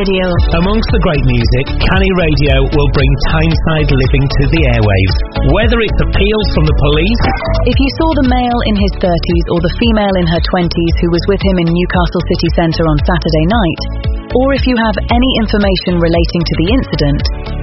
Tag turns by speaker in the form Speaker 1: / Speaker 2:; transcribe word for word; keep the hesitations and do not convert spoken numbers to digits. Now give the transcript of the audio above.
Speaker 1: Radio.
Speaker 2: Amongst the great music, Canny Radio will bring Tyneside living to the airwaves. Whether it's appeals from the police...
Speaker 1: If you saw the male in his thirties or the female in her twenties who was with him in Newcastle city centre on Saturday night, or if you have any information relating to the incident,